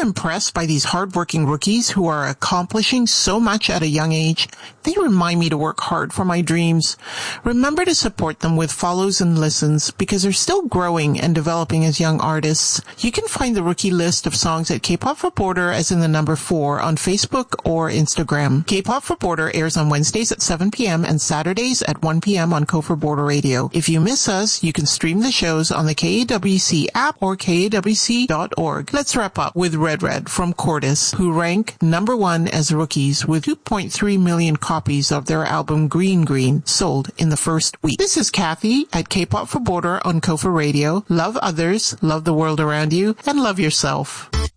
impressed by these hardworking rookies who are accomplishing so much at a young age? They remind me to work hard for my dreams. Remember to support them with follows and listens because they're still growing and developing as young artists. You can find the rookie list of songs at K-Pop Reporter as in the number 4 on Facebook or Instagram. K-Pop Reporter airs on Wednesdays at 7 p.m. and Saturdays at 1 p.m. on Kofor Border Radio. If you miss us, you can stream the shows on the KAWC app or KAWC.org. Let's wrap up with Red Red from Cordis, who rank number 1 as rookies with 2.3 million copies of their album Green Green sold in the first week. This is Kathy at K-Pop for Border on Kofor Radio. Love others, love the world around you, and love yourself.